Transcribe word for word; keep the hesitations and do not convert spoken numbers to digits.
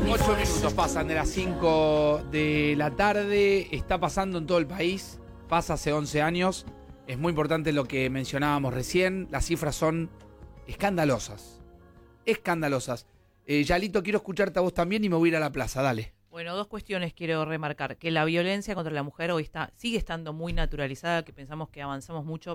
Ocho minutos pasan de las cinco de la tarde. Está pasando en todo el país. Pasa hace once años. Es muy importante lo que mencionábamos recién. Las cifras son escandalosas. Escandalosas. Eh, Yalito, quiero escucharte a vos también y me voy a ir a la plaza. Dale. Bueno, dos cuestiones quiero remarcar. Que la violencia contra la mujer hoy está sigue estando muy naturalizada, que pensamos que avanzamos mucho,